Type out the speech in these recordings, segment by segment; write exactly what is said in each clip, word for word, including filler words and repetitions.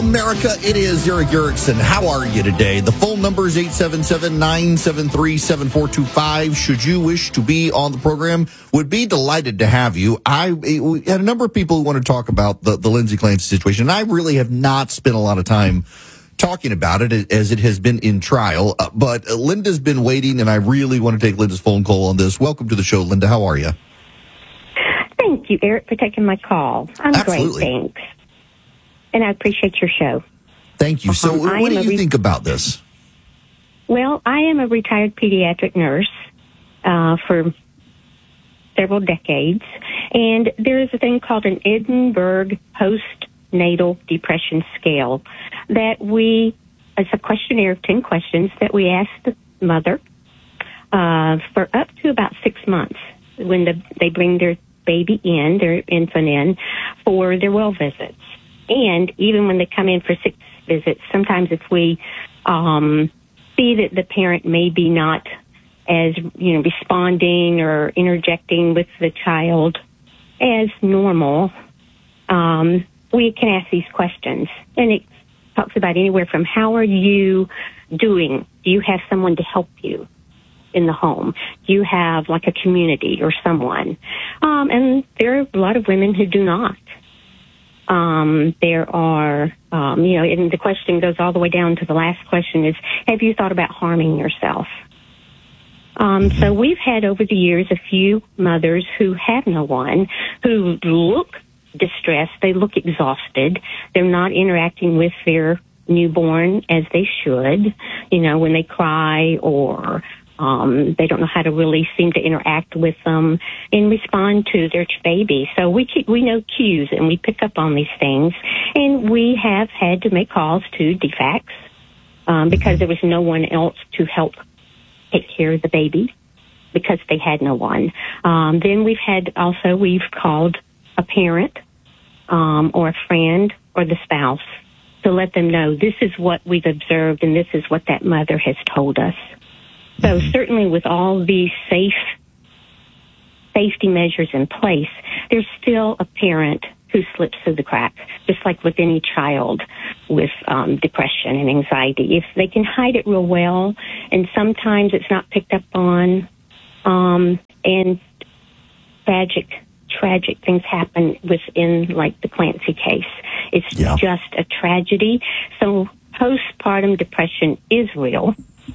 America. It is Eric Erickson. How are you today? The phone number is eight seven seven, nine seven three, seven four two five. Should you wish to be on the program, would be delighted to have you. I we had a number of people who want to talk about the, the Lindsay Clancy situation, and I really have not spent a lot of time talking about it as it has been in trial. Uh, but Linda's been waiting, and I really want to take Linda's phone call on this. Welcome to the show, Linda. How are you? Thank you, Eric, for taking my call. I'm Absolutely. great, thanks. And I appreciate your show. Thank you. So Um, I what do am a you re- think about this? Well, I am a retired pediatric nurse uh, for several decades, and there is a thing called an Edinburgh postnatal depression scale that we, it's a questionnaire of ten questions that we ask the mother uh, for up to about six months when the, they bring their baby in, their infant in, for their well visits. And even when they come in for six visits, sometimes if we um, see that the parent may be not as, you know, responding or interjecting with the child as normal, um, we can ask these questions. And it talks about anywhere from how are you doing? Do you have someone to help you in the home? Do you have like a community or someone? Um, and there are a lot of women who do not. Um, there are, um, you know, and the question goes all the way down to the last question is, have you thought about harming yourself? Um, so we've had over the years a few mothers who have no one, who look distressed, they look exhausted, they're not interacting with their newborn as they should, you know, when they cry or Um, they don't know how to really seem to interact with them and respond to their baby. So we keep, we know cues and we pick up on these things. And we have had to make calls to D FACS um, because there was no one else to help take care of the baby because they had no one. Um, then we've had also, we've called a parent um, or a friend or the spouse to let them know this is what we've observed and this is what that mother has told us. So certainly with all these safe safety measures in place, there's still a parent who slips through the cracks, just like with any child with um, depression and anxiety. If they can hide it real well, and sometimes it's not picked up on, um, and tragic, tragic things happen within, like, the Clancy case. It's Yeah. just a tragedy. So postpartum depression is real.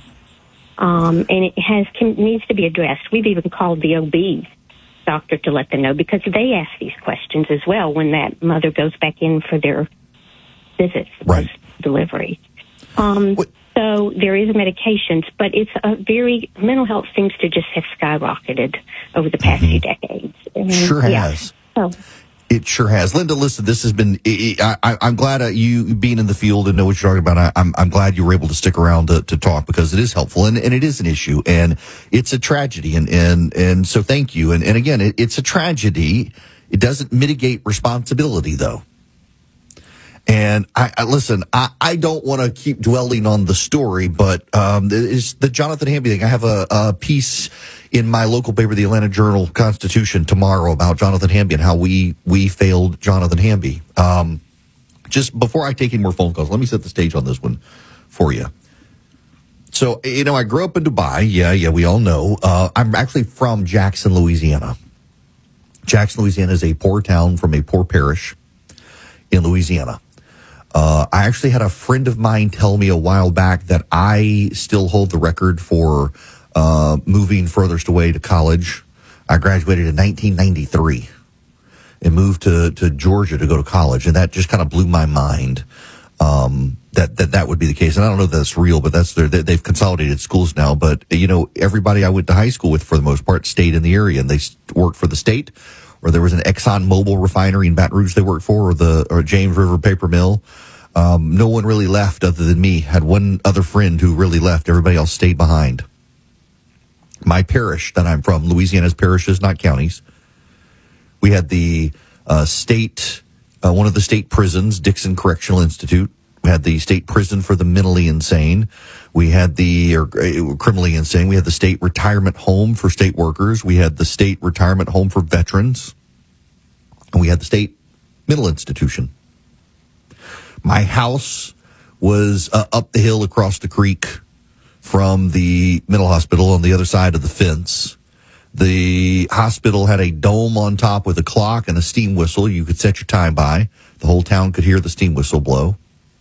Um, and it has can, needs to be addressed. We've even called the O B doctor to let them know because they ask these questions as well when that mother goes back in for their visits, Right. post-delivery. Um, so there is medications, but it's a very, mental health seems to just have skyrocketed over the past Mm-hmm. few decades. And, Sure yeah. has. So, It sure has. Linda, listen, this has been, I, I, I'm glad uh, you being in the field and know what you're talking about. I, I'm, I'm glad you were able to stick around to, to talk because it is helpful and, and it is an issue and it's a tragedy. And, and, and so thank you. And, and again, it, it's a tragedy. It doesn't mitigate responsibility though. And I, I listen, I, I don't want to keep dwelling on the story, but um, it's the Jonathan Hamby thing. I have a, a piece in my local paper, the Atlanta Journal Constitution, tomorrow about Jonathan Hamby and how we we failed Jonathan Hamby. Um, just before I take any more phone calls, let me set the stage on this one for you. So, you know, I grew up in Dubai. Yeah, yeah, we all know. Uh, I'm actually from Jackson, Louisiana. Jackson, Louisiana is a poor town from a poor parish in Louisiana. Uh, I actually had a friend of mine tell me a while back that I still hold the record for uh, moving furthest away to college. I graduated in nineteen ninety-three and moved to, to Georgia to go to college. And that just kind of blew my mind um, that, that that would be the case. And I don't know if that's real, but that's their, they, they've consolidated schools now. But, you know, everybody I went to high school with, for the most part, stayed in the area and they worked for the state. Or there was an Exxon Mobil refinery in Baton Rouge they worked for, or the or James River Paper Mill. Um, no one really left other than me. Had one other friend who really left. Everybody else stayed behind. My parish that I'm from, Louisiana's parishes, not counties. We had the uh, state, uh, one of the state prisons, Dixon Correctional Institute. We had the state prison for the mentally insane. We had the or, uh, criminally insane. We had the state retirement home for state workers. We had the state retirement home for veterans. And we had the state mental institution. My house was uh, up the hill across the creek from the mental hospital on the other side of the fence. The hospital had a dome on top with a clock and a steam whistle you could set your time by. The whole town could hear the steam whistle blow.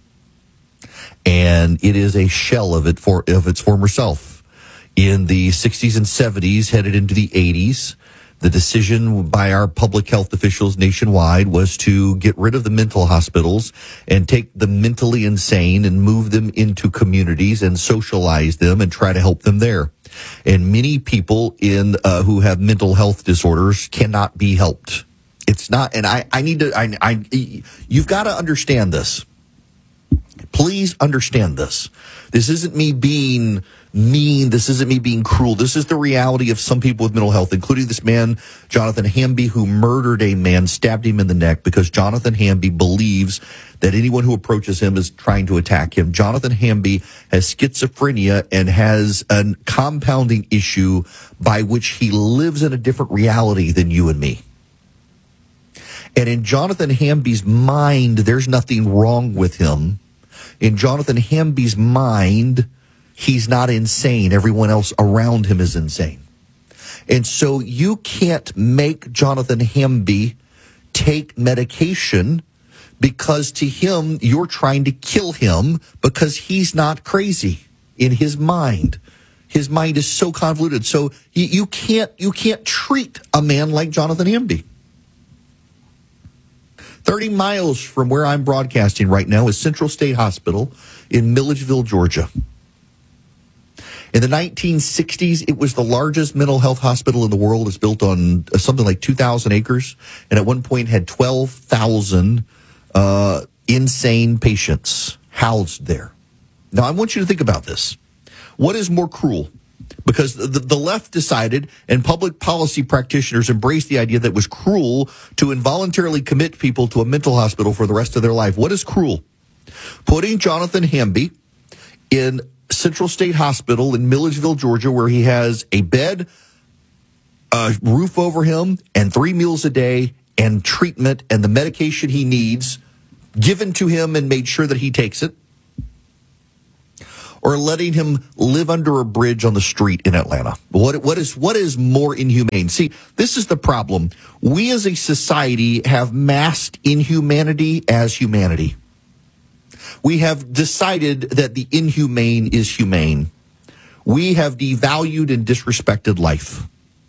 And it is a shell of it for of its former self. In the sixties and seventies, headed into the eighties, the decision by our public health officials nationwide was to get rid of the mental hospitals and take the mentally insane and move them into communities and socialize them and try to help them there. And many people in uh, who have mental health disorders cannot be helped. It's not, and I, I need to, I, I, you've got to understand this. Please understand this. This isn't me being mean. This isn't me being cruel. This is the reality of some people with mental health, including this man, Jonathan Hamby, who murdered a man, stabbed him in the neck because Jonathan Hamby believes that anyone who approaches him is trying to attack him. Jonathan Hamby has schizophrenia and has a compounding issue by which he lives in a different reality than you and me. And in Jonathan Hamby's mind, there's nothing wrong with him. In Jonathan Hamby's mind, he's not insane. Everyone else around him is insane. And so you can't make Jonathan Hamby take medication because to him, you're trying to kill him because he's not crazy in his mind. His mind is so convoluted. So you, you can't, you can't treat a man like Jonathan Hamby. thirty miles from where I'm broadcasting right now is Central State Hospital in Milledgeville, Georgia. In the nineteen sixties, it was the largest mental health hospital in the world. It's built on something like two thousand acres, and at one point had twelve thousand uh, insane patients housed there. Now, I want you to think about this. What is more cruel? Because the, the left decided, and public policy practitioners embraced the idea that it was cruel to involuntarily commit people to a mental hospital for the rest of their life. What is cruel? Putting Jonathan Hamby in Central State Hospital in Milledgeville, Georgia, where he has a bed, a roof over him, and three meals a day, and treatment and the medication he needs given to him and made sure that he takes it. Or letting him live under a bridge on the street in Atlanta. What, what is, what is more inhumane? See, this is the problem. We as a society have masked inhumanity as humanity. We have decided that the inhumane is humane. We have devalued and disrespected life.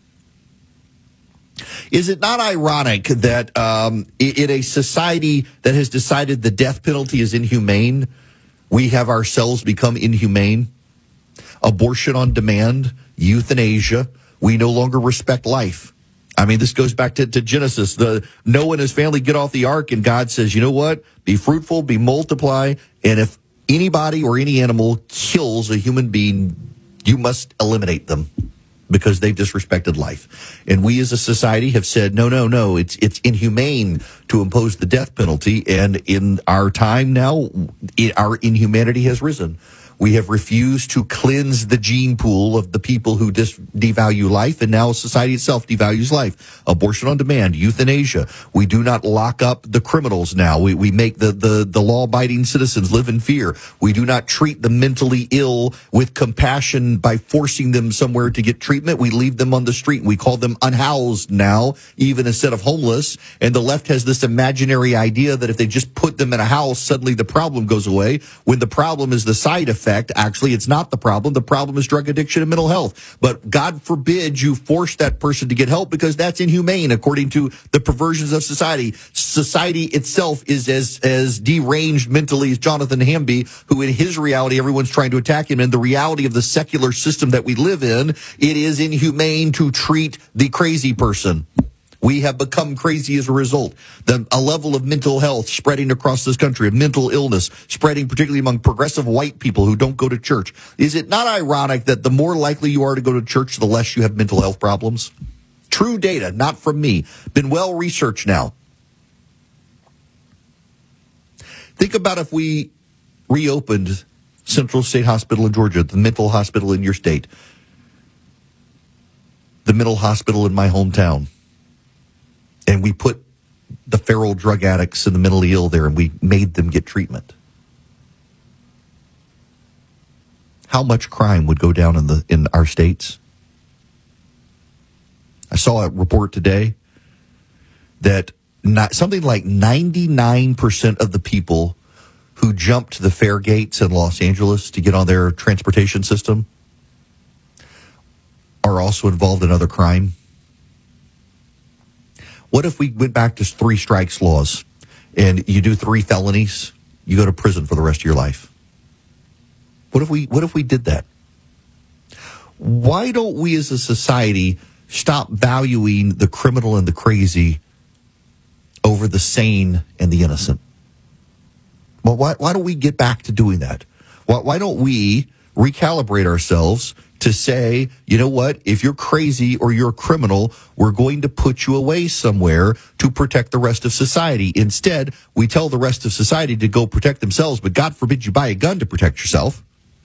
Is it not ironic that um, in a society that has decided the death penalty is inhumane, we have ourselves become inhumane? Abortion on demand, euthanasia. We no longer respect life. I mean, this goes back to, to Genesis. The Noah and his family get off the ark, and God says, you know what? Be fruitful, be multiply, and if anybody or any animal kills a human being, you must eliminate them because they've disrespected life. And we as a society have said, no, no, no, it's it's inhumane to impose the death penalty. And in our time now, it, our inhumanity has risen. We have refused to cleanse the gene pool of the people who dis- devalue life, and now society itself devalues life. Abortion on demand, euthanasia. We do not lock up the criminals now. We, we make the, the, the law-abiding citizens live in fear. We do not treat the mentally ill with compassion by forcing them somewhere to get treatment. We leave them on the street. We call them unhoused now, even instead of homeless. And the left has this imaginary idea that if they just put them in a house, suddenly the problem goes away, when the problem is the side effect. Actually, it's not the problem. The problem is drug addiction and mental health. But God forbid you force that person to get help because that's inhumane according to the perversions of society. Society itself is as, as deranged mentally as Jonathan Hamby, who in his reality, everyone's trying to attack him. And the reality of the secular system that we live in, it is inhumane to treat the crazy person. We have become crazy as a result. The, a level of mental health spreading across this country, of mental illness spreading particularly among progressive white people who don't go to church. Is it not ironic that the more likely you are to go to church, the less you have mental health problems? True data, not from me. Been well researched now. Think about if we reopened Central State Hospital in Georgia, the mental hospital in your state, the mental hospital in my hometown. And we put the feral drug addicts and the mentally ill there and we made them get treatment, how much crime would go down in the in our states? I saw a report today that not, something like ninety-nine percent of the people who jump to the fare gates in Los Angeles to get on their transportation system are also involved in other crime. What if we went back to three strikes laws and you do three felonies, you go to prison for the rest of your life? What if we what if we did that? Why don't we as a society stop valuing the criminal and the crazy over the sane and the innocent? Well, why why don't we get back to doing that? Why, why don't we recalibrate ourselves to say, you know what, if you're crazy or you're a criminal, we're going to put you away somewhere to protect the rest of society. Instead, we tell the rest of society to go protect themselves, but God forbid you buy a gun to protect yourself.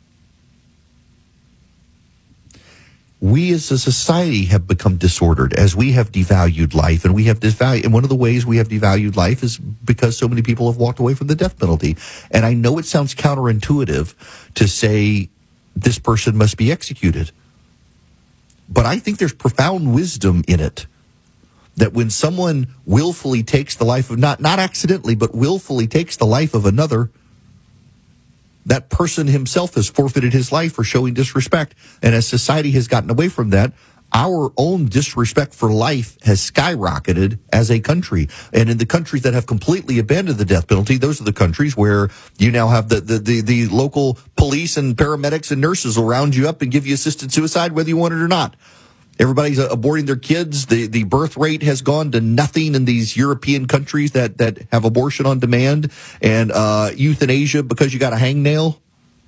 We as a society have become disordered as we have devalued life, and we have devalued, and one of the ways we have devalued life is because so many people have walked away from the death penalty. And I know it sounds counterintuitive to say this person must be executed, but I think there's profound wisdom in it, that when someone willfully takes the life of, not, not accidentally, but willfully takes the life of another, that person himself has forfeited his life for showing disrespect. And as society has gotten away from that, our own disrespect for life has skyrocketed as a country. And in the countries that have completely abandoned the death penalty, those are the countries where you now have the, the, the, the local police and paramedics and nurses will round you up and give you assisted suicide whether you want it or not. Everybody's aborting their kids. The the birth rate has gone to nothing in these European countries that, that have abortion on demand, and uh, euthanasia because you got a hangnail.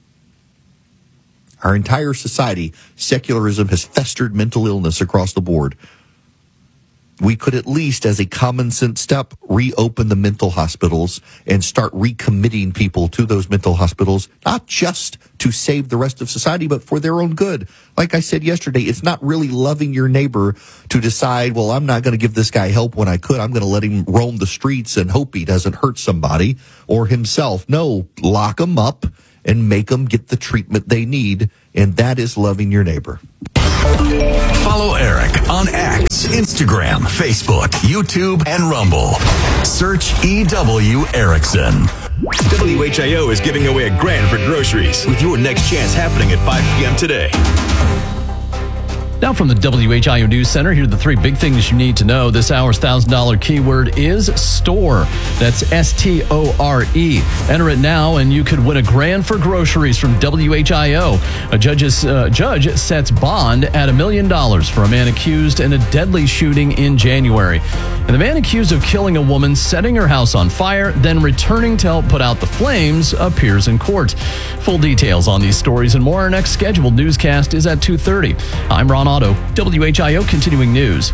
Our entire society, secularism has festered mental illness across the board. We could at least, as a common sense step, reopen the mental hospitals and start recommitting people to those mental hospitals, not just to save the rest of society, but for their own good. Like I said yesterday, it's not really loving your neighbor to decide, well, I'm not going to give this guy help when I could. I'm going to let him roam the streets and hope he doesn't hurt somebody or himself. No, lock him up and make them get the treatment they need, and that is loving your neighbor. Follow Eric on X, Instagram, Facebook, YouTube, and Rumble. Search E W Erickson. W H I O is giving away a grand for groceries with your next chance happening at five p.m. today. Now from the W H I O News Center, here are the three big things you need to know. This hour's one thousand dollars keyword is store. That's S T O R E. Enter it now and you could win a grand for groceries from W H I O. A judge's, uh, judge sets bond at a million dollars for a man accused in a deadly shooting in January. And the man accused of killing a woman, setting her house on fire, then returning to help put out the flames appears in court. Full details on these stories and more. Our next scheduled newscast is at two thirty. I'm Ron Otto, W H I O Continuing News.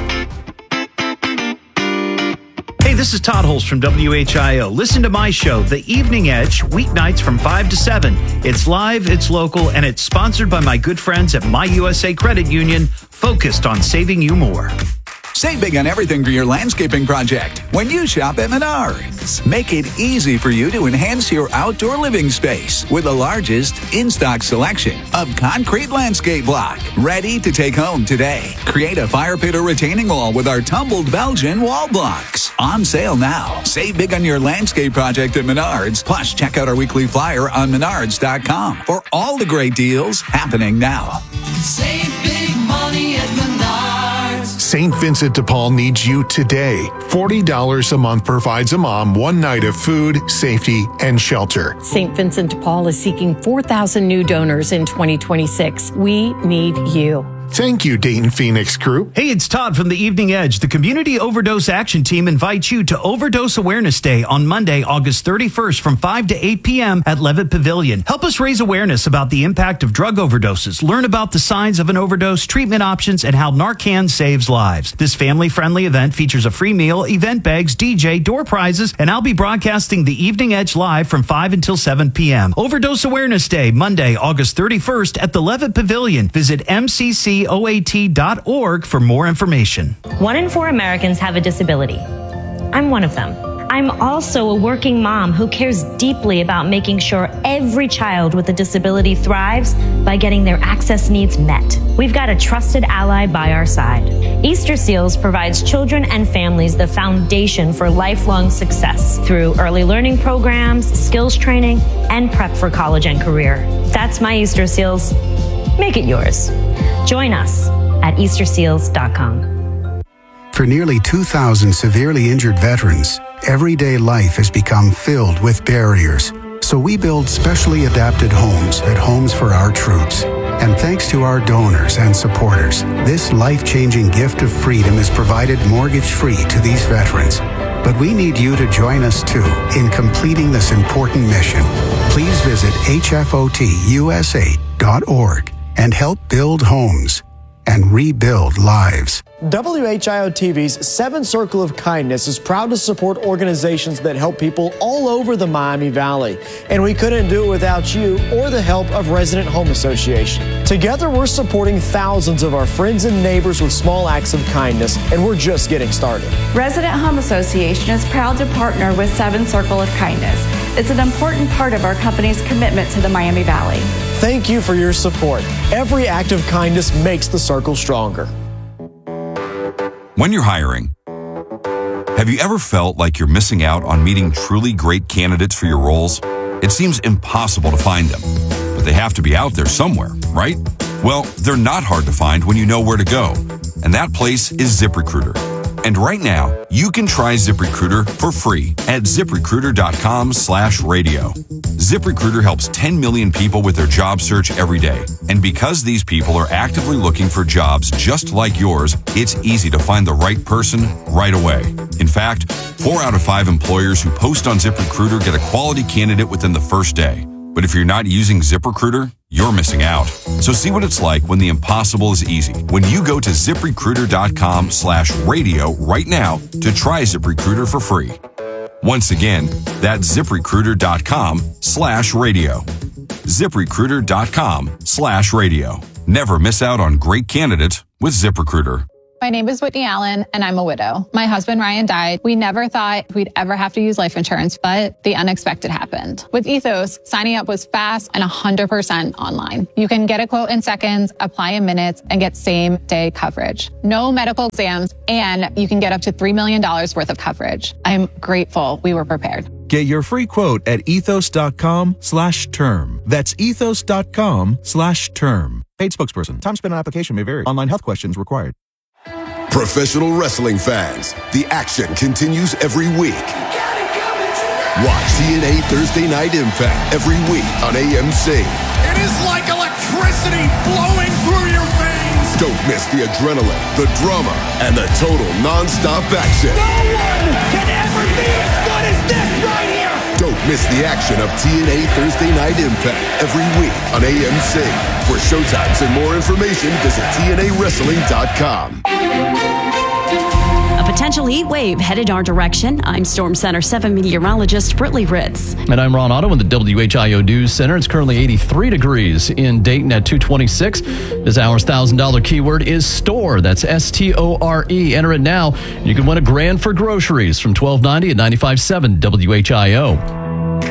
Hey, this is Todd Holst from W H I O. Listen to my show, The Evening Edge, weeknights from five to seven. It's live, it's local, and it's sponsored by my good friends at My U S A Credit Union, focused on saving you more. Save big on everything for your landscaping project when you shop at Menards. Make it easy for you to enhance your outdoor living space with the largest in-stock selection of concrete landscape block. Ready to take home today. Create a fire pit or retaining wall with our tumbled Belgian wall blocks. On sale now. Save big on your landscape project at Menards. Plus, check out our weekly flyer on menards dot com for all the great deals happening now. Save big money at Menards. Saint Vincent de Paul needs you today. forty dollars a month provides a mom one night of food, safety, and shelter. Saint Vincent de Paul is seeking four thousand new donors in twenty twenty-six. We need you. Thank you, Dayton Phoenix Group. Hey, it's Todd from the Evening Edge. The Community Overdose Action Team invites you to Overdose Awareness Day on Monday, August thirty-first from five to eight p.m. at Levitt Pavilion. Help us raise awareness about the impact of drug overdoses. Learn about the signs of an overdose, treatment options, and how Narcan saves lives. This family-friendly event features a free meal, event bags, D J, door prizes, and I'll be broadcasting the Evening Edge live from five until seven p.m. Overdose Awareness Day, Monday, August thirty-first at the Levitt Pavilion. Visit M C C O A T dot org for more information. One in four Americans have a disability. I'm one of them. I'm also a working mom who cares deeply about making sure every child with a disability thrives by getting their access needs met. We've got a trusted ally by our side. Easter Seals provides children and families the foundation for lifelong success through early learning programs, skills training, and prep for college and career. That's my Easter Seals. Make it yours. Join us at easter seals dot com. For nearly two thousand severely injured veterans, everyday life has become filled with barriers. So we build specially adapted homes at Homes for Our Troops. And thanks to our donors and supporters, this life-changing gift of freedom is provided mortgage-free to these veterans. But we need you to join us too in completing this important mission. Please visit H F O T U S A dot org and help build homes and rebuild lives. W H I O T V's Seven Circle of Kindness is proud to support organizations that help people all over the Miami Valley. And we couldn't do it without you or the help of Resident Home Association. Together, we're supporting thousands of our friends and neighbors with small acts of kindness, and we're just getting started. Resident Home Association is proud to partner with Seven Circle of Kindness. It's an important part of our company's commitment to the Miami Valley. Thank you for your support. Every act of kindness makes the circle stronger. When you're hiring, have you ever felt like you're missing out on meeting truly great candidates for your roles? It seems impossible to find them, but they have to be out there somewhere, right? Well, they're not hard to find when you know where to go, and that place is ZipRecruiter. And right now, you can try ZipRecruiter for free at ZipRecruiter.com slash radio. ZipRecruiter helps ten million people with their job search every day. And because these people are actively looking for jobs just like yours, it's easy to find the right person right away. In fact, four out of five employers who post on ZipRecruiter get a quality candidate within the first day. But if you're not using ZipRecruiter, you're missing out. So see what it's like when the impossible is easy. When you go to ZipRecruiter.com slash radio right now to try ZipRecruiter for free. Once again, that's ZipRecruiter.com slash radio. ZipRecruiter.com slash radio. Never miss out on great candidates with ZipRecruiter. My name is Whitney Allen, and I'm a widow. My husband, Ryan, died. We never thought we'd ever have to use life insurance, but the unexpected happened. With Ethos, signing up was fast and one hundred percent online. You can get a quote in seconds, apply in minutes, and get same-day coverage. No medical exams, and you can get up to three million dollars worth of coverage. I'm grateful we were prepared. Get your free quote at ethos.com slash term. That's ethos.com slash term. Paid spokesperson. Time spent on application may vary. Online health questions required. Professional wrestling fans, the action continues every week. Watch T N A Thursday Night Impact every week on A M C. It is like electricity flowing through your veins. Don't miss the adrenaline, the drama, and the total non-stop action. No one can ever be as good as this right here. Don't miss the action of T N A Thursday Night Impact every week on A M C. For showtimes and more information, visit T N A wrestling dot com. A potential heat wave headed our direction. I'm Storm Center seven meteorologist Britley Ritz. And I'm Ron Otto in the W H I O News Center. It's currently eighty-three degrees in Dayton at two twenty-six. This hour's one thousand dollars keyword is STORE. That's S T O R E. Enter it now. You can win a grand for groceries from twelve ninety at ninety-five point seven W H I O.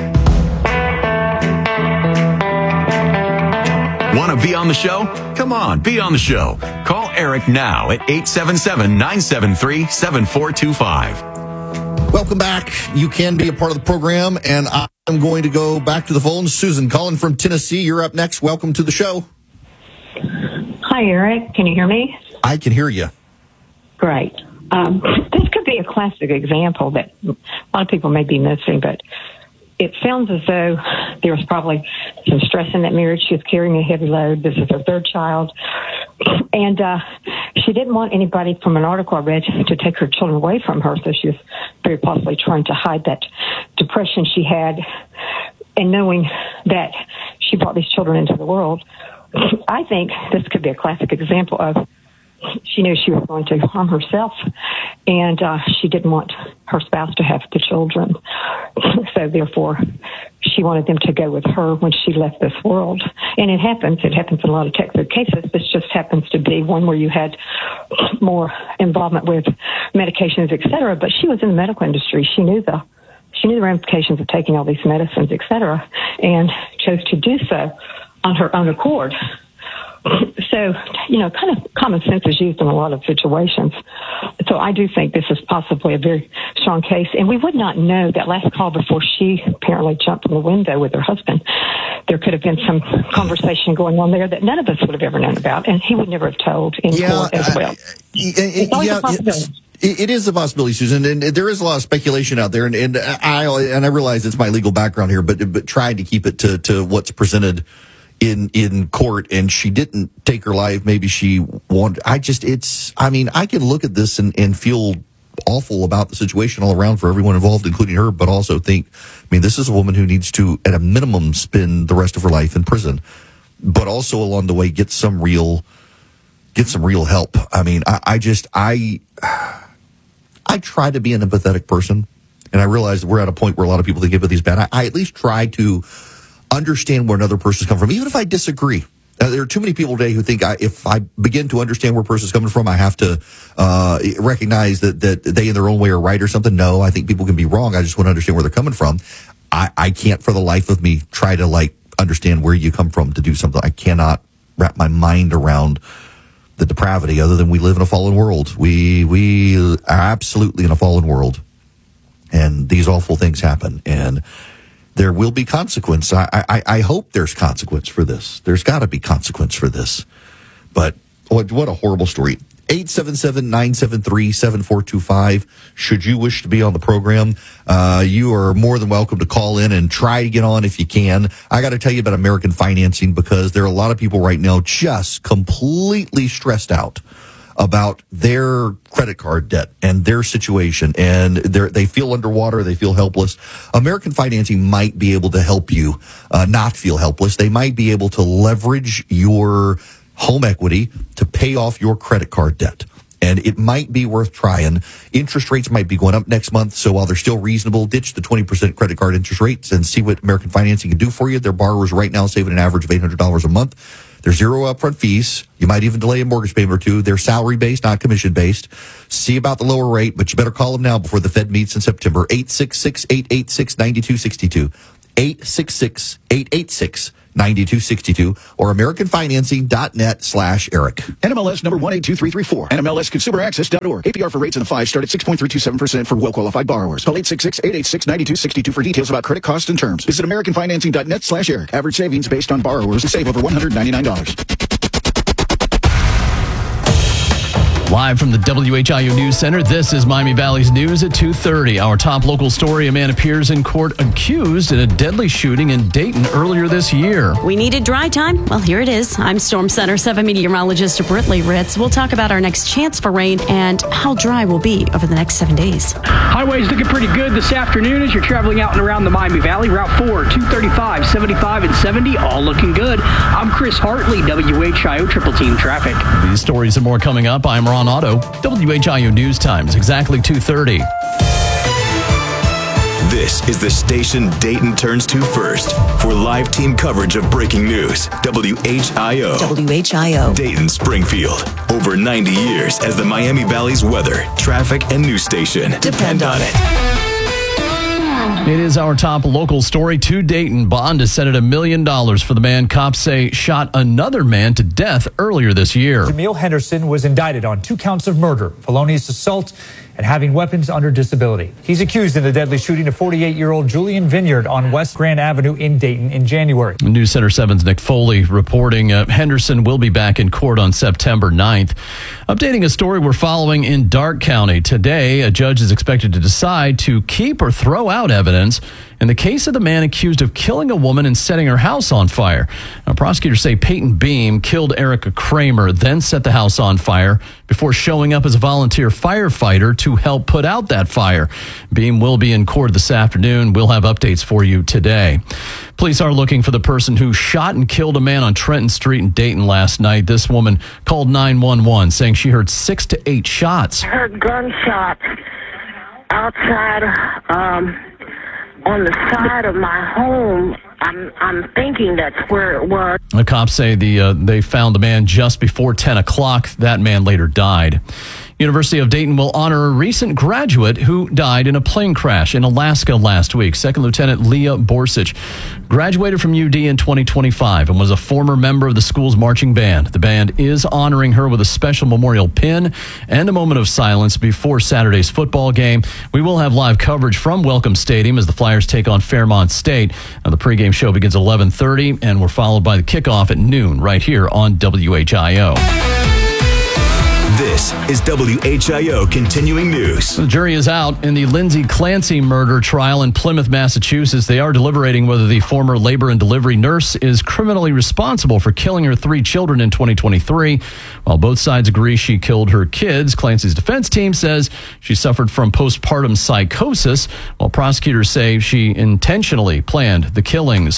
Want to be on the show? Come on, be on the show. Call Eric now at eight seven seven, nine seven three, seven four two five. Welcome back. You can be a part of the program, and I'm going to go back to the phone. Susan calling from Tennessee. You're up next. Welcome to the show. Hi, Eric. Can you hear me? I can hear you. Great. Um, this could be a classic example that a lot of people may be missing, but it sounds as though there was probably some stress in that marriage. She was carrying a heavy load. This is her third child. And uh, she didn't want anybody, from an article I read, to take her children away from her. So she was very possibly trying to hide that depression she had. And knowing that she brought these children into the world, I think this could be a classic example of she knew she was going to harm herself, and uh, she didn't want her spouse to have the children. So therefore, she wanted them to go with her when she left this world. And it happens. It happens in a lot of textbook cases. This just happens to be one where you had more involvement with medications, et cetera. But she was in the medical industry. She knew the she knew the ramifications of taking all these medicines, et cetera, and chose to do so on her own accord. So, you know, kind of common sense is used in a lot of situations. So I do think this is possibly a very strong case. And we would not know that last call before she apparently jumped from the window with her husband. There could have been some conversation going on there that none of us would have ever known about, and he would never have told in yeah, court as well. Uh, it's always yeah, a possibility. It is a possibility, Susan, and there is a lot of speculation out there, and, and I and I realize it's my legal background here, but but trying to keep it to, to what's presented in in court, and she didn't take her life. Maybe she wanted. I just, it's. I mean, I can look at this and, and feel awful about the situation all around for everyone involved, including her, but also think, I mean, this is a woman who needs to, at a minimum, spend the rest of her life in prison, but also along the way get some real, get some real help. I mean, I, I just, I, I try to be an empathetic person, and I realize that we're at a point where a lot of people think empathy is bad. I, I at least try to understand where another person's come from, even if I disagree. Uh, there are too many people today who think I, if I begin to understand where a person's coming from, I have to uh, recognize that, that they in their own way are right or something. No, I think people can be wrong. I just want to understand where they're coming from. I, I can't for the life of me try to like understand where you come from to do something. I cannot wrap my mind around the depravity other than we live in a fallen world. We, we are absolutely in a fallen world, and these awful things happen, and there will be consequence. I, I, I hope there's consequence for this. There's got to be consequence for this. But what, what a horrible story. eight seven seven, nine seven three, seven four two five. Should you wish to be on the program, uh, you are more than welcome to call in and try to get on if you can. I got to tell you about American Financing, because there are a lot of people right now just completely stressed out about their credit card debt and their situation, and they they feel underwater, they feel helpless. American Financing might be able to help you uh, not feel helpless. They might be able to leverage your home equity to pay off your credit card debt, and it might be worth trying. Interest rates might be going up next month, so while they're still reasonable, ditch the twenty percent credit card interest rates and see what American Financing can do for you. Their borrowers right now saving an average of eight hundred dollars a month. There's zero upfront fees. You might even delay a mortgage payment or two. They're salary-based, not commission-based. See about the lower rate, but you better call them now before the Fed meets in September. eight six six, eight eight six, nine two six two. eight six six, eight eight six, nine two six two or americanfinancing.net slash Eric. N M L S number one eight two three three four. N M L S consumer access dot org. A P R for rates in the five start at six point three two seven percent for well-qualified borrowers. Call eight six six, eight eight six, nine two six two for details about credit costs and terms. Visit americanfinancing.net slash Eric. Average savings based on borrowers to save over one hundred ninety-nine dollars. Live from the W H I O News Center, this is Miami Valley's News at two thirty. Our top local story, a man appears in court accused in a deadly shooting in Dayton earlier this year. We needed dry time? Well, here it is. I'm Storm Center seven meteorologist Britley Ritz. We'll talk about our next chance for rain and how dry we'll be over the next seven days. Highways looking pretty good this afternoon as you're traveling out and around the Miami Valley. Route four, two thirty-five, seventy-five, and seventy, all looking good. I'm Chris Hartley, W H I O Triple Team Traffic. These stories and more coming up. I'm Ron Otto. W H I O News Times, exactly two thirty. This is the station Dayton turns to first for live team coverage of breaking news. W H I O. W H I O. Dayton Springfield. Over ninety years as the Miami Valley's weather, traffic, and news station. Depend on it. It is our top local story. To Dayton, bond is set at a million dollars for the man cops say shot another man to death earlier this year. Jamil Henderson was indicted on two counts of murder, felonious assault, and having weapons under disability. He's accused in the deadly shooting of forty-eight-year-old Julian Vineyard on West Grand Avenue in Dayton in January. News Center seven's Nick Foley reporting uh, Henderson will be back in court on September ninth. Updating a story we're following in Darke County. Today, a judge is expected to decide to keep or throw out evidence in the case of the man accused of killing a woman and setting her house on fire. Now, prosecutors say Peyton Beam killed Erica Kramer, then set the house on fire before showing up as a volunteer firefighter to help put out that fire. Beam will be in court this afternoon. We'll have updates for you today. Police are looking for the person who shot and killed a man on Trenton Street in Dayton last night. This woman called nine one one saying she heard six to eight shots. I heard gunshots outside um, on the side of my home. I'm I'm thinking that's where it was. The cops say the uh, they found the man just before ten o'clock. That man later died. University of Dayton will honor a recent graduate who died in a plane crash in Alaska last week. Second Lieutenant Leah Borsich graduated from U D in twenty twenty-five and was a former member of the school's marching band. The band is honoring her with a special memorial pin and a moment of silence before Saturday's football game. We will have live coverage from Welcome Stadium as the Flyers take on Fairmont State. Now, the pregame show begins at eleven thirty, and we're followed by the kickoff at noon right here on W H I O. This is W H I O Continuing News. The jury is out in the Lindsay Clancy murder trial in Plymouth, Massachusetts. They are deliberating whether the former labor and delivery nurse is criminally responsible for killing her three children in twenty twenty-three. While both sides agree she killed her kids, Clancy's defense team says she suffered from postpartum psychosis, while prosecutors say she intentionally planned the killings.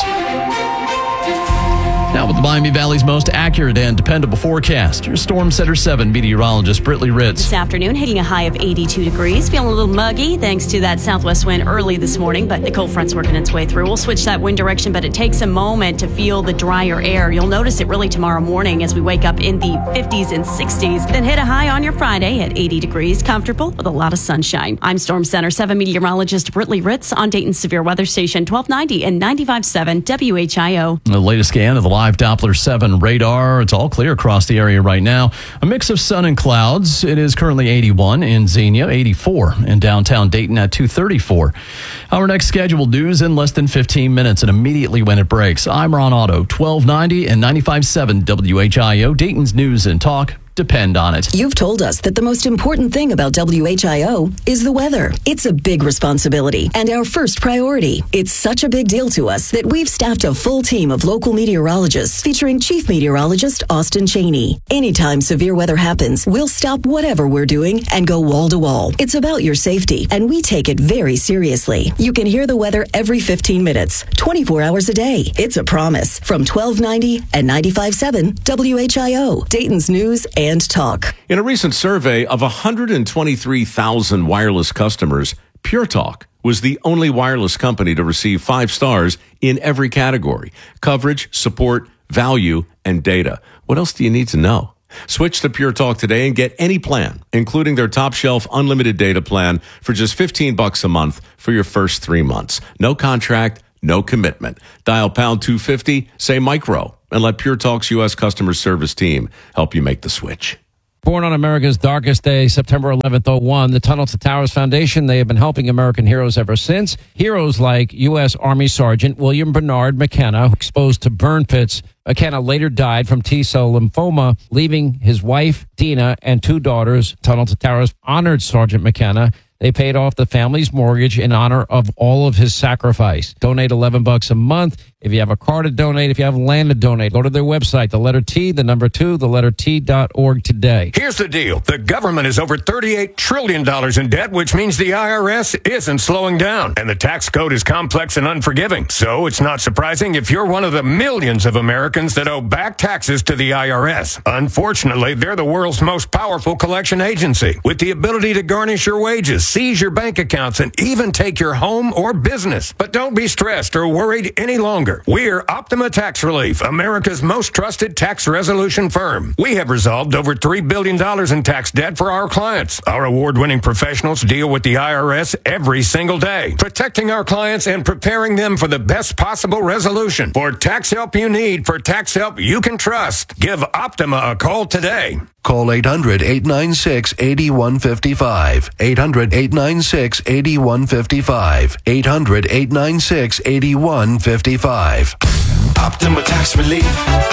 Now with the Miami Valley's most accurate and dependable forecast, your Storm Center seven meteorologist Britley Ritz. This afternoon, hitting a high of eighty-two degrees. Feeling a little muggy thanks to that southwest wind early this morning, but the cold front's working its way through. We'll switch that wind direction, but it takes a moment to feel the drier air. You'll notice it really tomorrow morning as we wake up in the fifties and sixties, then hit a high on your Friday at eighty degrees, comfortable with a lot of sunshine. I'm Storm Center seven meteorologist Britley Ritz on Dayton's Severe Weather Station twelve ninety and ninety-five point seven W H I O. The latest scan of the live Doppler seven radar. It's all clear across the area right now. A mix of sun and clouds. It is currently eighty-one in Xenia, eighty-four in downtown Dayton at two thirty-four. Our next scheduled news in less than fifteen minutes and immediately when it breaks. I'm Ron Otto, twelve ninety and ninety-five point seven W H I O, Dayton's News and Talk. Depend on it. You've told us that the most important thing about W H I O is the weather. It's a big responsibility and our first priority. It's such a big deal to us that we've staffed a full team of local meteorologists featuring Chief Meteorologist Austin Cheney. Anytime severe weather happens, we'll stop whatever we're doing and go wall to wall. It's about your safety, and we take it very seriously. You can hear the weather every fifteen minutes, twenty-four hours a day. It's a promise from twelve ninety and ninety-five point seven W H I O, Dayton's News and Talk. In a recent survey of one hundred twenty-three thousand wireless customers, Pure Talk was the only wireless company to receive five stars in every category: coverage, support, value, and data. What else do you need to know? Switch to Pure Talk today and get any plan, including their top shelf unlimited data plan for just fifteen bucks a month for your first three months. No contract, no commitment. Dial pound two fifty, say micro, and let Pure Talk's U S customer service team help you make the switch. Born on America's darkest day, September eleventh, oh one, the Tunnel to Towers Foundation, they have been helping American heroes ever since. Heroes like U S Army Sergeant William Bernard McKenna, exposed to burn pits. McKenna later died from T-cell lymphoma, leaving his wife, Dina, and two daughters. Tunnel to Towers honored Sergeant McKenna. They paid off the family's mortgage in honor of all of his sacrifice. Donate eleven bucks a month. If you have a car to donate, if you have land to donate, go to their website, the letter T, the number two, the letter T dot org today. Here's the deal. The government is over thirty-eight trillion dollars in debt, which means the I R S isn't slowing down. And the tax code is complex and unforgiving. So it's not surprising if you're one of the millions of Americans that owe back taxes to the I R S. Unfortunately, they're the world's most powerful collection agency, with the ability to garnish your wages, seize your bank accounts, and even take your home or business. But don't be stressed or worried any longer. We're Optima Tax Relief, America's most trusted tax resolution firm. We have resolved over three billion dollars in tax debt for our clients. Our award-winning professionals deal with the I R S every single day, protecting our clients and preparing them for the best possible resolution. For tax help you need, for tax help you can trust, give Optima a call today. Call eight hundred, eight nine six, eight one five five. eight hundred, eight nine six, eight one five five. eight hundred, eight nine six, eight one five five. Optima Tax Relief.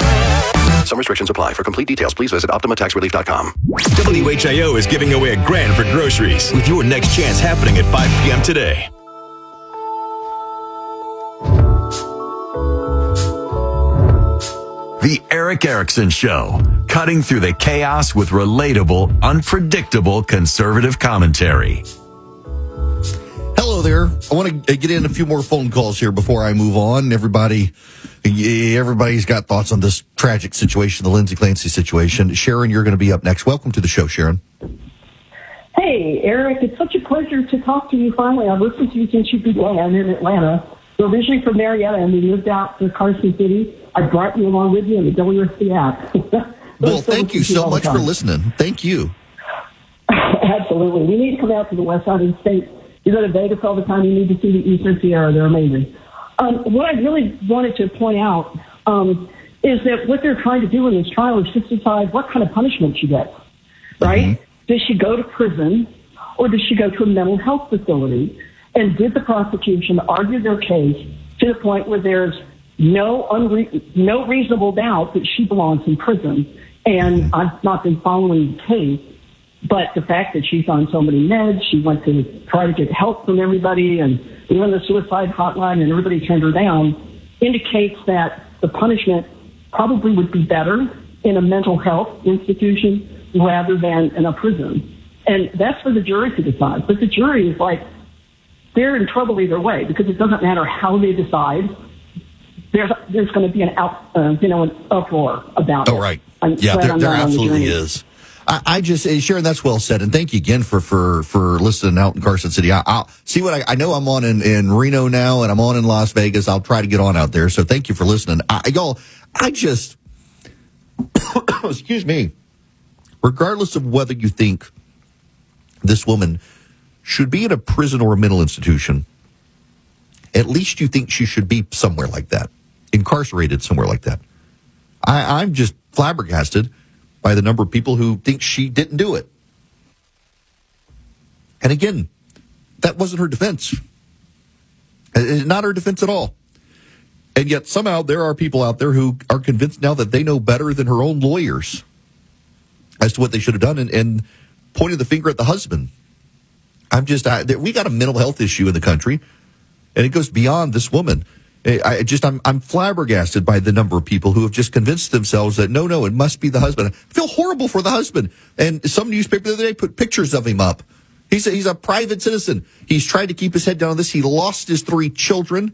Some restrictions apply. For complete details, please visit optima tax relief dot com. W H I O is giving away a grand for groceries with your next chance happening at five p.m. today. The Eric Erickson Show, cutting through the chaos with relatable, unpredictable conservative commentary. Hello there. I want to get in a few more phone calls here before I move on. Everybody, everybody's got thoughts on this tragic situation, the Lindsay Clancy situation. Sharon, you're going to be up next. Welcome to the show, Sharon. Hey, Eric, it's such a pleasure to talk to you finally. I've listened to you since you began in Atlanta. We're originally from Marietta, and we moved out to Carson City. I brought you along with you in the W S C app. Well, thank you so much for listening. Thank you. Absolutely. We need to come out to the west side of the state. You go to Vegas all the time. You need to see the Eastern Sierra. They're amazing. Um, what I really wanted to point out um, is that what they're trying to do in this trial is just decide what kind of punishment she gets, right? Mm-hmm. Does she go to prison or does she go to a mental health facility? And did the prosecution argue their case to the point where there's no unre- no reasonable doubt that she belongs in prison? And I've not been following the case, but the fact that she's on so many meds, she went to try to get help from everybody, and even the suicide hotline, and everybody turned her down, indicates that the punishment probably would be better in a mental health institution rather than in a prison. And that's for the jury to decide. But the jury is like, they're in trouble either way, because it doesn't matter how they decide. There's there's going to be an out, uh, you know, an uproar about oh, it. Oh, right. I'm yeah, there, there absolutely the is. I, I just, Sharon, that's well said. And thank you again for, for, for listening out in Carson City. I, I'll see what I, I know I'm on in, in Reno now, and I'm on in Las Vegas. I'll try to get on out there. So thank you for listening. I, y'all, I just, excuse me, regardless of whether you think this woman should be in a prison or a mental institution, at least you think she should be somewhere like that, incarcerated somewhere like that. I, I'm just flabbergasted by the number of people who think she didn't do it. And again, that wasn't her defense. It's not her defense at all. And yet somehow there are people out there who are convinced now that they know better than her own lawyers as to what they should have done, and, and pointed the finger at the husband. I'm just, I, we got a mental health issue in the country, and it goes beyond this woman. I just, I'm, I'm flabbergasted by the number of people who have just convinced themselves that no, no, it must be the husband. I feel horrible for the husband. And some newspaper the other day put pictures of him up. He's a, he's a private citizen. He's tried to keep his head down on this. He lost his three children.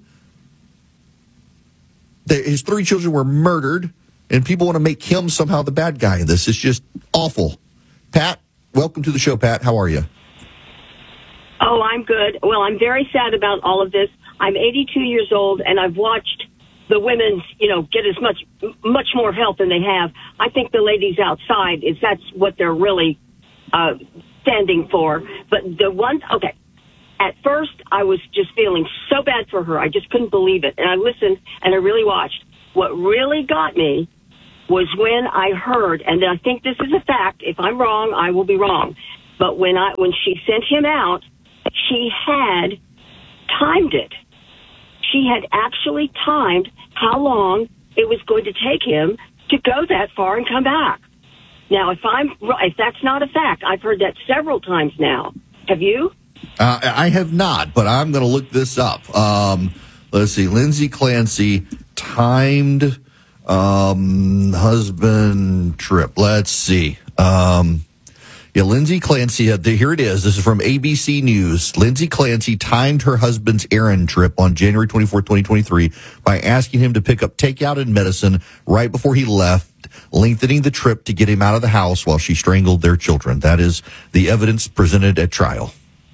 The, his three children were murdered, and people want to make him somehow the bad guy in this. It's just awful. Pat, welcome to the show, Pat. How are you? Oh, I'm good. Well, I'm very sad about all of this. I'm eighty-two years old, and I've watched the women, you know, get as much, much more help than they have. I think the ladies outside, is that's what they're really uh, standing for. But the one, okay, at first I was just feeling so bad for her. I just couldn't believe it. And I listened, and I really watched. What really got me was when I heard, and I think this is a fact, if I'm wrong, I will be wrong. But when I when she sent him out, she had timed it. She had actually timed how long it was going to take him to go that far and come back. Now, if I'm if that's not a fact, I've heard that several times now. Have you? Uh, I have not, but I'm going to look this up. Um, let's see. Lindsay Clancy timed um, husband trip. Let's see. Um, Yeah, Lindsay Clancy, uh, here it is. This is from A B C News. Lindsay Clancy timed her husband's errand trip on January twenty-fourth, twenty twenty-three by asking him to pick up takeout and medicine right before he left, lengthening the trip to get him out of the house while she strangled their children. That is the evidence presented at trial.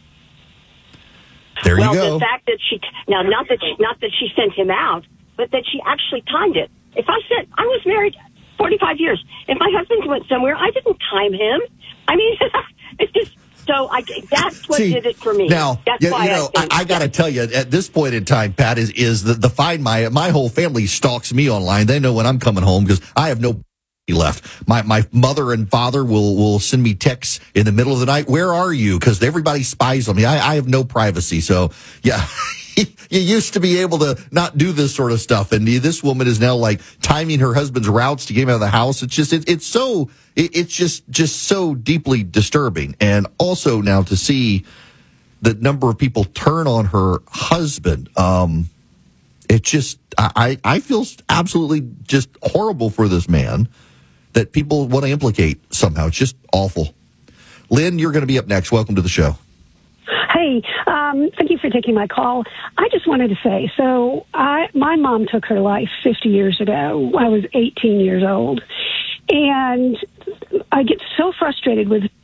There well, you go. Well, the fact that she, now, not that she, not that she sent him out, but that she actually timed it. If I said, I was married forty-five years. If my husband went somewhere, I didn't time him. I mean, it's just, so I, that's what See, did it for me. Now, that's you, why you know, I, I, I got to tell you, at this point in time, Pat, is is the, the find my my whole family stalks me online. They know when I'm coming home because I have no left. My my mother and father will will send me texts in the middle of the night. Where are you? Because everybody spies on me. I, I have no privacy. So yeah. You used to be able to not do this sort of stuff, and this woman is now like timing her husband's routes to get him out of the house. It's just, it, it's so, it, it's just, just so deeply disturbing. And also now to see the number of people turn on her husband, um, it just, I, I feel absolutely just horrible for this man that people want to implicate somehow. It's just awful. Lynn, you're going to be up next. Welcome to the show. Hey, um, thank you for taking my call. I just wanted to say, so I, my mom took her life fifty years ago. I was eighteen years old. And I get so frustrated with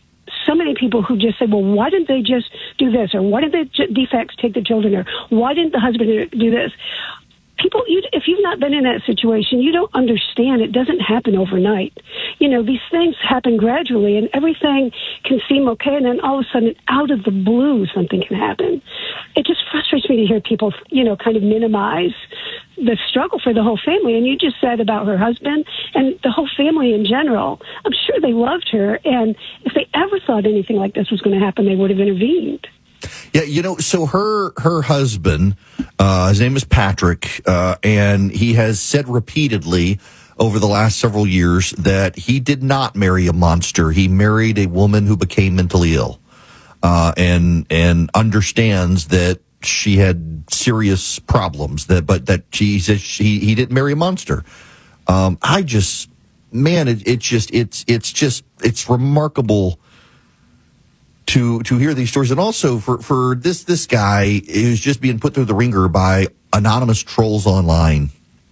so many people who just say, well, why didn't they just do this? Or why didn't the defects take the children? Or why didn't the husband do this? People, you, if you've not been in that situation, you don't understand. It doesn't happen overnight. You know, these things happen gradually, and everything can seem okay, and then all of a sudden, out of the blue, something can happen. It just frustrates me to hear people, you know, kind of minimize the struggle for the whole family. And you just said about her husband and the whole family in general. I'm sure they loved her, and if they ever thought anything like this was going to happen, they would have intervened. Yeah, you know, so her her husband, uh, his name is Patrick, uh, and he has said repeatedly over the last several years that he did not marry a monster. He married a woman who became mentally ill, uh, and and understands that she had serious problems. That, but that she says she he didn't marry a monster. Um, I just, man, it, it just it's it's just it's remarkable to to hear these stories, and also for for this this guy who's just being put through the ringer by anonymous trolls online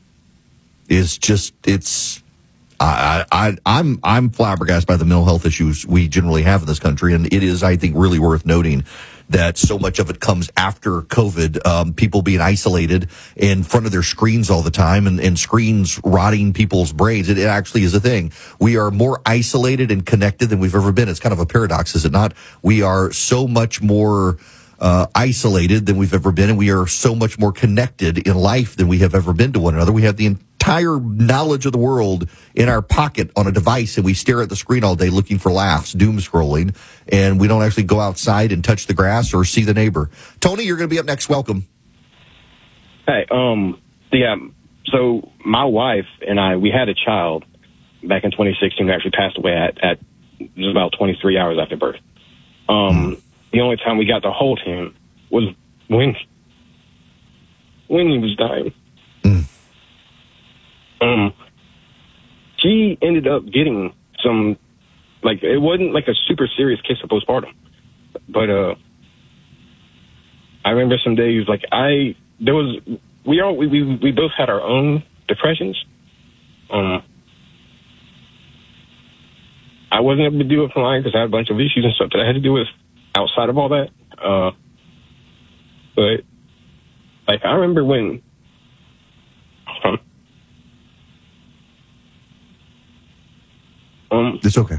is just it's I I I'm I'm flabbergasted by the mental health issues we generally have in this country, and it is, I think, really worth noting that so much of it comes after COVID, um, people being isolated in front of their screens all the time, and, and screens rotting people's brains. It, it actually is a thing. We are more isolated and connected than we've ever been. It's kind of a paradox, is it not? We are so much more uh, isolated than we've ever been, and we are so much more connected in life than we have ever been to one another. We have the entire knowledge of the world in our pocket on a device, and we stare at the screen all day looking for laughs, doom scrolling, and we don't actually go outside and touch the grass or see the neighbor. Tony, you're going to be up next. Welcome. Hey, um, yeah, so my wife and I, we had a child back in twenty sixteen who actually passed away at, at just about twenty-three hours after birth. Um, mm. The only time we got to hold him was when, when he was dying. Mm. Um, she ended up getting some, like, it wasn't like a super serious case of postpartum, but, uh, I remember some days, like, I, there was, we all, we, we, we both had our own depressions. Um, I wasn't able to deal with mine because I had a bunch of issues and stuff that I had to deal with outside of all that. Uh, but, like, I remember when, um, Um, it's okay.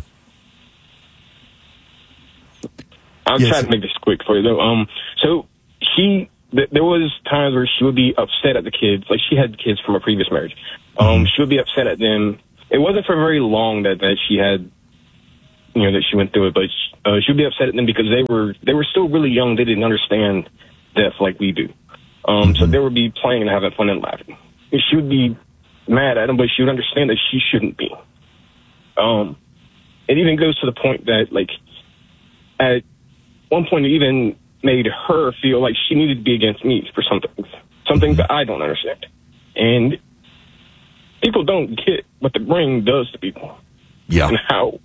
I'll yes. try to make this quick for you, though. Um, so she, th- there was times where she would be upset at the kids. Like, she had kids from a previous marriage. Um, mm-hmm. She would be upset at them. It wasn't for very long that, that she had, you know, that she went through it, but she, uh, she would be upset at them because they were, they were still really young. They didn't understand death like we do. Um, mm-hmm. So they would be playing and having fun and laughing. And she would be mad at them, but she would understand that she shouldn't be. Um, it even goes to the point that, like, at one point it even made her feel like she needed to be against me for something, something that I don't understand. And people don't get what the brain does to people. Yeah. And how.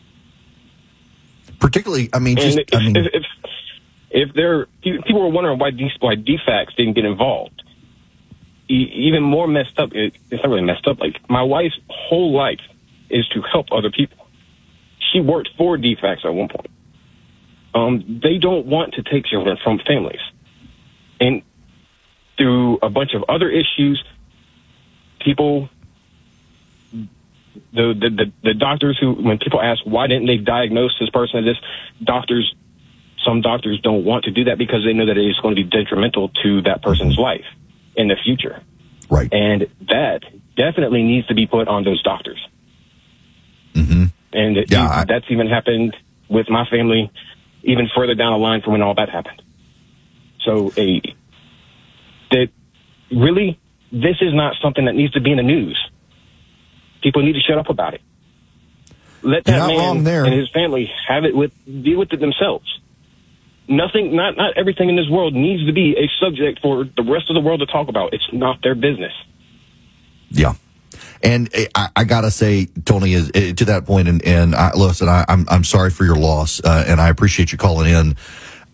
Particularly, I mean, just, if, I mean, if, if, if they're, people were wondering why, why D FACS didn't get involved. E- even more messed up, it, it's not really messed up, like, my wife's whole life is to help other people. She worked for D FACS at one point. Um, they don't want to take children from families. And through a bunch of other issues, people, the, the, the, the doctors who, when people ask why didn't they diagnose this person as this, doctors, some doctors don't want to do that because they know that it is going to be detrimental to that person's life in the future. Right. And that definitely needs to be put on those doctors. Mm-hmm. And it, yeah, I, that's even happened with my family, even further down the line from when all that happened. So, a that really, this is not something that needs to be in the news. People need to shut up about it. Let that man and his family have it with deal with it themselves. Nothing, not not everything in this world needs to be a subject for the rest of the world to talk about. It's not their business. Yeah. And I, I gotta say, Tony, is, is to that point, and, and I, listen, I, I'm I'm sorry for your loss, uh, and I appreciate you calling in.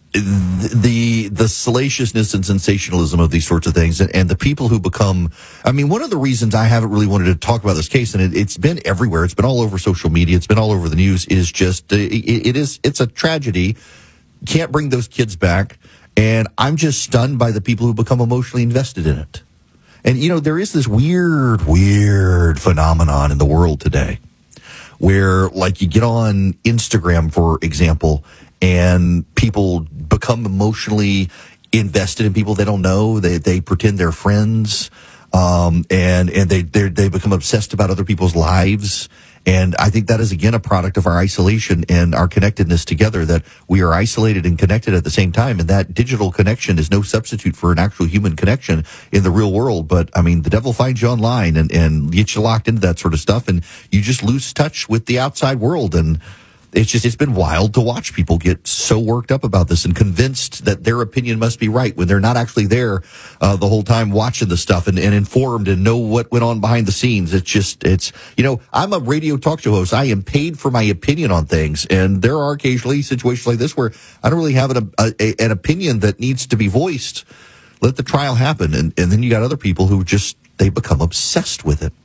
the the salaciousness and sensationalism of these sorts of things, and, and the people who become, I mean, one of the reasons I haven't really wanted to talk about this case, and it, it's been everywhere, it's been all over social media, it's been all over the news, is just, uh, it, it is, it's a tragedy. Can't bring those kids back, and I'm just stunned by the people who become emotionally invested in it. And, you know, there is this weird, weird phenomenon in the world today where, like, you get on Instagram, for example, and people become emotionally invested in people they don't know. They they pretend they're friends, um, and and they they become obsessed about other people's lives. And I think that is, again, a product of our isolation and our connectedness together, that we are isolated and connected at the same time. And that digital connection is no substitute for an actual human connection in the real world. But, I mean, the devil finds you online and, and gets you locked into that sort of stuff. And you just lose touch with the outside world. And it's just, it's been wild to watch people get so worked up about this and convinced that their opinion must be right when they're not actually there uh, the whole time watching the stuff and, and informed and know what went on behind the scenes. It's just, it's, you know, I'm a radio talk show host. I am paid for my opinion on things. And there are occasionally situations like this where I don't really have an, a, a, an opinion that needs to be voiced. Let the trial happen. And, and then you got other people who just, they become obsessed with it.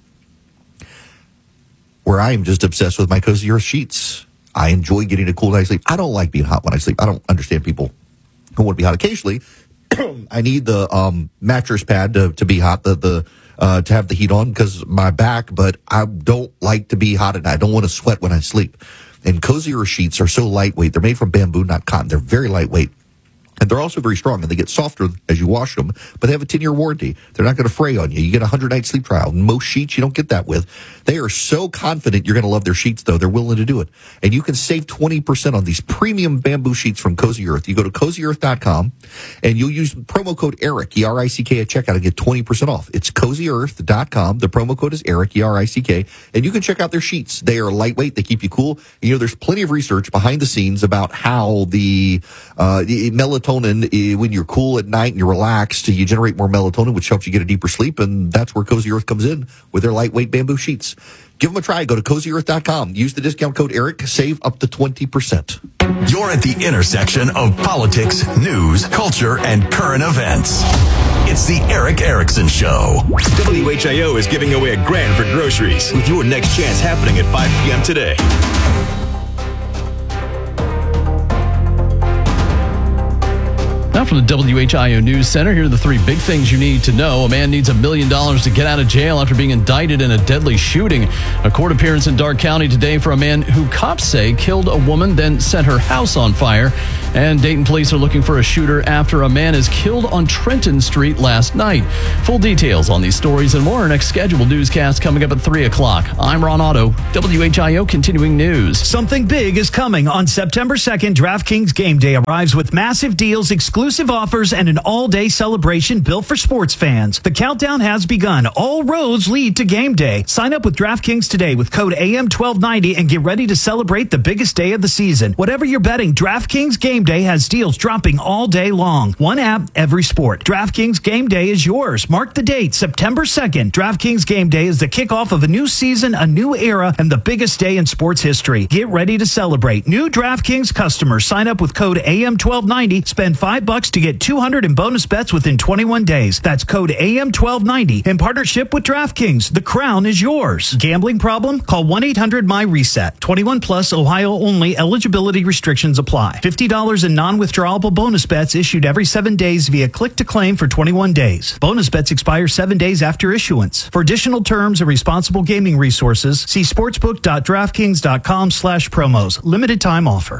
Where I am just obsessed with my Cozy Earth sheets. I enjoy getting a cool night's sleep. I don't like being hot when I sleep. I don't understand people who want to be hot occasionally. I need the um, mattress pad to, to be hot, the the uh, to have the heat on because of my back, but I don't like to be hot at night. I don't want to sweat when I sleep. And Cozy Earth sheets are so lightweight. They're made from bamboo, not cotton. They're very lightweight. And they're also very strong, and they get softer as you wash them, but they have a ten-year warranty. They're not going to fray on you. You get a one hundred night sleep trial. Most sheets, you don't get that with. They are so confident you're going to love their sheets, though. They're willing to do it. And you can save twenty percent on these premium bamboo sheets from Cozy Earth. You go to cozy earth dot com, and you'll use promo code ERIC, E R I C K, at checkout and get twenty percent off. It's cozy earth dot com. The promo code is ERIC, E R I C K, and you can check out their sheets. They are lightweight. They keep you cool. You know, there's plenty of research behind the scenes about how the, uh, the melatonin, when you're cool at night and you're relaxed, you generate more melatonin, which helps you get a deeper sleep, and that's where Cozy Earth comes in with their lightweight bamboo sheets. Give them a try. Go to cozy earth dot com. Use the discount code ERIC. Save up to twenty percent. You're at the intersection of politics, news, culture, and current events. It's the Eric Erickson Show. W H I O is giving away a grand for groceries with your next chance happening at five p.m. today. Now from the W H I O News Center, here are the three big things you need to know. A man needs a million dollars to get out of jail after being indicted in a deadly shooting. A court appearance in Darke County today for a man who cops say killed a woman, then set her house on fire. And Dayton police are looking for a shooter after a man is killed on Trenton Street last night. Full details on these stories and more. Our next scheduled newscast coming up at three o'clock. I'm Ron Otto, W H I O Continuing News. Something big is coming. On September second, DraftKings Game Day arrives with massive deals, exclusive offers, and an all-day celebration built for sports fans. The countdown has begun. All roads lead to Game Day. Sign up with DraftKings today with code A M twelve ninety and get ready to celebrate the biggest day of the season. Whatever you're betting, DraftKings Game Day has deals dropping all day long. One app, every sport. DraftKings Game Day is yours. Mark the date, September second. DraftKings Game Day is the kickoff of a new season, a new era, and the biggest day in sports history. Get ready to celebrate. New DraftKings customers sign up with code A M twelve ninety. Spend five bucks to get two hundred in bonus bets within twenty-one days. That's code A M twelve ninety in partnership with DraftKings. The crown is yours. Gambling problem? Call one eight hundred my reset. twenty-one plus, Ohio only. Eligibility restrictions apply. fifty dollars in non-withdrawable bonus bets issued every seven days via click to claim for twenty-one days. Bonus bets expire seven days after issuance. For additional terms and responsible gaming resources, see sportsbook dot draftkings dot com slash promos. Limited time offer.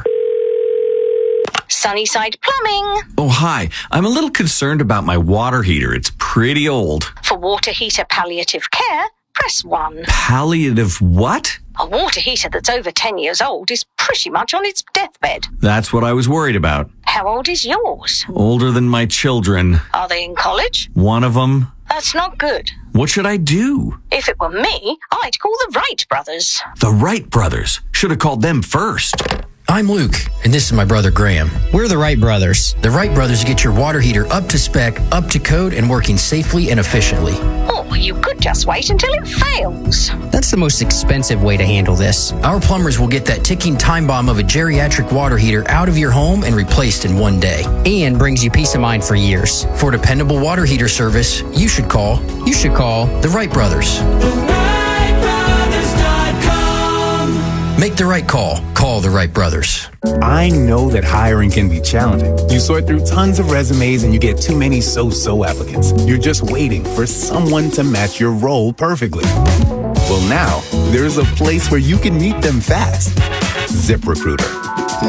Sunnyside Plumbing. Oh, hi. I'm a little concerned about my water heater. It's pretty old. For water heater palliative care, press one. Palliative what? A water heater that's over ten years old is pretty much on its deathbed. That's what I was worried about. How old is yours? Older than my children. Are they in college? One of them. That's not good. What should I do? If it were me, I'd call the Wright brothers. The Wright brothers. Should have called them first. I'm Luke, and this is my brother Graham. We're the Wright Brothers. The Wright Brothers get your water heater up to spec, up to code, and working safely and efficiently. Oh, you could just wait until it fails. That's the most expensive way to handle this. Our plumbers will get that ticking time bomb of a geriatric water heater out of your home and replaced in one day. And brings you peace of mind for years. For dependable water heater service, you should call, you should call the Wright Brothers. Make the right call. Call the Wright Brothers. I know that hiring can be challenging. You sort through tons of resumes and you get too many so-so applicants. You're just waiting for someone to match your role perfectly. Well, now, there's a place where you can meet them fast. ZipRecruiter.